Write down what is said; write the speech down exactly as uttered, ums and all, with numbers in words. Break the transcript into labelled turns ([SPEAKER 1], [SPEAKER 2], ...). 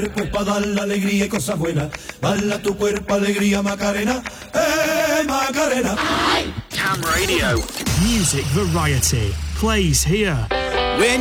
[SPEAKER 1] Cuerpo para dar la alegría y cosas buenas. Bala tu cuerpo, alegría, Macarena. ¡Eh, Macarena!
[SPEAKER 2] Cam Radio.
[SPEAKER 3] Music variety plays here.
[SPEAKER 1] When